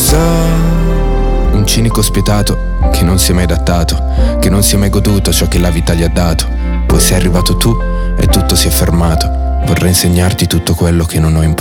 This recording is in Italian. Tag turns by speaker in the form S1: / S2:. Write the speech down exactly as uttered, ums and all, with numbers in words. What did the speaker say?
S1: cosa? Un cinico spietato che non si è mai adattato, che non si è mai goduto ciò che la vita gli ha dato. Poi sei arrivato tu e tutto si è fermato. Vorrei insegnarti tutto quello che non ho imparato.